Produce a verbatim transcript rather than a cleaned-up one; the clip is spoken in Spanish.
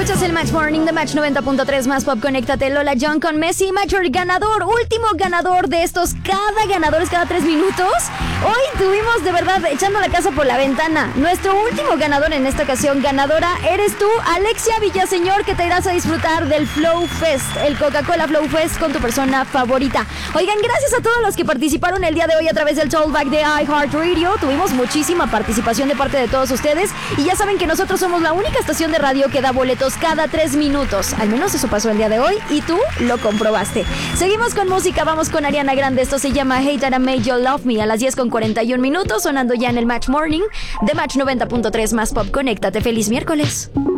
Escuchas el Match Morning de Match noventa punto tres más Pop. Conéctate. Lola John con Messi Major, ganador, último ganador de estos. Cada ganador es cada tres minutos. Hoy tuvimos de verdad echando la casa por la ventana. Nuestro último ganador en esta ocasión, ganadora, eres tú, Alexia Villaseñor, que te irás a disfrutar del Flow Fest, el Coca-Cola Flow Fest con tu persona favorita. Oigan, gracias a todos los que participaron el día de hoy a través del Talkback de iHeartRadio. Tuvimos muchísima participación de parte de todos ustedes. Y ya saben que nosotros somos la única estación de radio que da boletos cada tres minutos. Al menos eso pasó el día de hoy y tú lo comprobaste. Seguimos con música, vamos con Ariana Grande. Esto se llama Hate That I Made You Love Me a las diez con cuarenta y un minutos, sonando ya en el Match Morning de Match noventa punto tres más Pop. Conéctate, feliz miércoles.